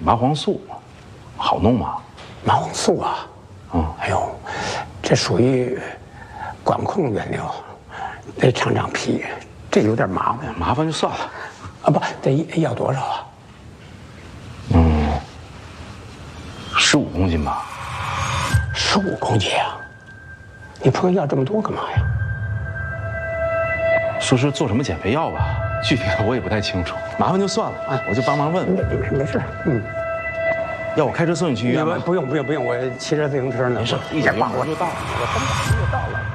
麻黄素，好弄吗？ 麻黄素啊，哎呦，这属于管控原料，得尝尝皮，这有点麻烦。 麻烦就算了。 啊，不得要多少啊 ？15公斤吧。 15公斤啊？你朋友要这么多干嘛呀？ 说是做什么减肥药吧，具体的我也不太清楚，麻烦就算了，我就帮忙问问。 没事， 要我开车送你去医院吗？ 不用，我骑着自行车呢。 没事，一点挂就到了。 我很早就到了。